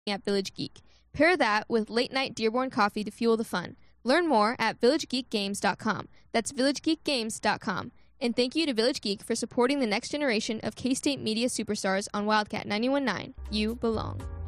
at Village Geek. Pair that with late-night Dearborn coffee to fuel the fun. Learn more at villagegeekgames.com. That's villagegeekgames.com. And thank you to Village Geek for supporting the next generation of K-State media superstars on Wildcat 91.9. You belong.